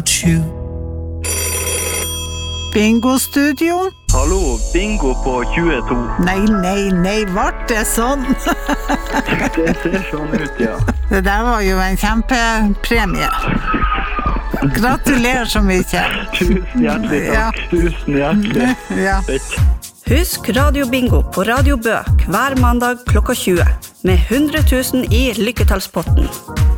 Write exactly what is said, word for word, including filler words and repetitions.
Bingo-studio? Hallo, bingo på tjueto. Nei, nei, nei, vart det sånn? Det ser sånn ut, ja. Det der var jo en kjempepremie. Gratulerer så mye. Tusen hjertelig takk. Ja. Tusen hjertelig. Ja. Husk Radio Bingo på Radio Bø hver mandag klokka tjue med hundre tusen i lykketallspotten.